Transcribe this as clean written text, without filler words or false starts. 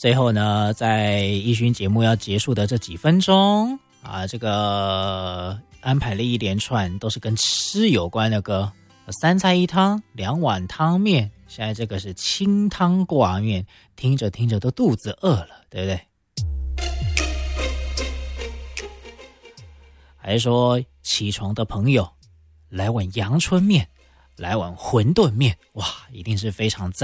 最后呢，在一勋节目要结束的这几分钟啊，这个安排了一连串都是跟吃有关的歌，3菜1汤，2碗汤面，现在这个是清汤挂面，听着听着都肚子饿了，对不对？还是说起床的朋友来碗阳春面，来碗馄饨面，哇，一定是非常赞。